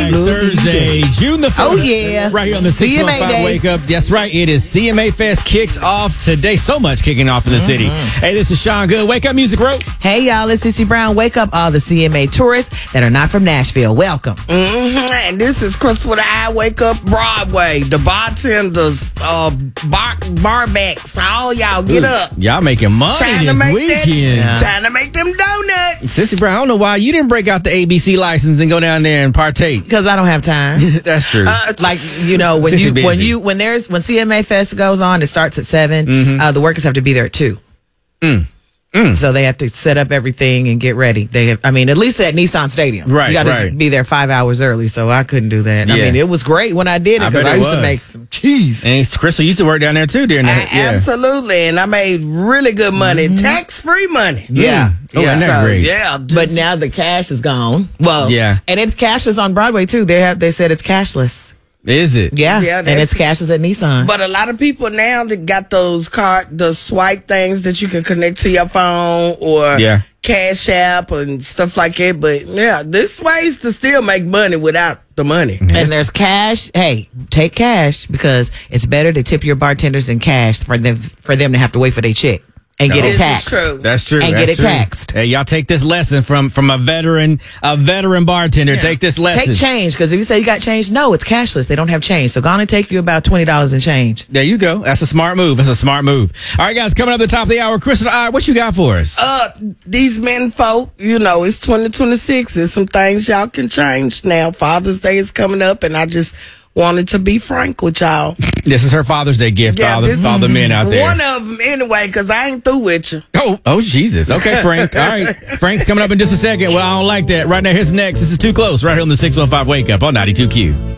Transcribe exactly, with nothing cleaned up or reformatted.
Thursday, June the fourth. Oh, yeah. Right here on the C M A six one five Day. Wake Up. That's right. It is C M A Fest kicks off today. So much kicking off in the city. Hey, this is Sean Good. Wake Up Music Row. Hey, y'all, it's Sissy Brown. Wake up all the C M A tourists that are not from Nashville. Welcome. Mm-hmm. And this is Chris with I Wake Up Broadway. The bartenders, uh, bar, barbacks, all y'all get up. Y'all making money Trying to this make weekend. that, trying to make them donuts. Sissy Brown, I don't know why you didn't break out the A B C license and go down there and partake. Because I don't have time. That's true. Uh, Like, you know, when Sissy you busy. when you when there's when C M A Fest goes on, it starts at seven. Mm-hmm. Uh, the workers have to be there at two. Mm. So they have to set up everything and get ready. They have, I mean, at least at Nissan Stadium. Right, You got to right. be there five hours early, so I couldn't do that. I Yeah. mean, it was great when I did I it because bet I, it used to was. make some cheese. And Crystal used to work down there too during that. I- Absolutely. And I made really good money. Tax-free money. Yeah. Oh, Yeah. isn't that So, great? yeah. But now the cash is gone. Well, Yeah. and it's cashless on Broadway too. They have they said it's cashless. Is it? Yeah, Yeah, and that's- it's cashless at Nissan. But a lot of people now that got those card, the swipe things that you can connect to your phone or Yeah. Cash App and stuff like that. But yeah, this ways to still make money without the money. And there's cash. Hey, take cash because it's better to tip your bartenders in cash for them for them to have to wait for their check and get No. it This is taxed. true. That's true. And That's get it true. taxed. Hey, y'all take this lesson from from a veteran, a veteran bartender. Take this lesson. Take change because if you say you got change, no, it's cashless. They don't have change, so go on and take you about twenty dollars in change. There you go. That's a smart move. That's a smart move. All right, guys, coming up at the top of the hour, Crystal, I, what you got for us? Uh, these men folk, you know, it's twenty twenty-six. There's some things y'all can change now. Father's Day is coming up, and I just wanted to be frank with y'all. This is her Father's Day gift to all, this the, all the men out there. One of them, anyway, because I ain't through with you. Oh, oh, Jesus. Okay, Frank. All right. Frank's coming up in just a second. Well, I don't like that. Right now, here's next. This is Too Close right here on the six one five Wake Up on ninety-two Q.